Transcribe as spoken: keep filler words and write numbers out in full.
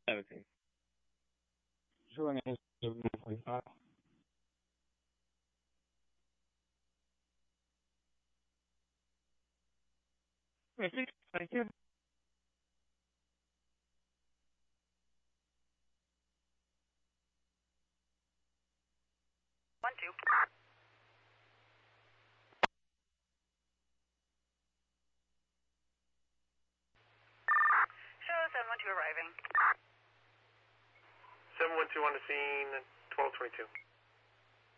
Everything. Showing as one forty-five. Perfect. Thank you. One two. Show seven one two arriving. seven one two on the scene, twelve twenty-two.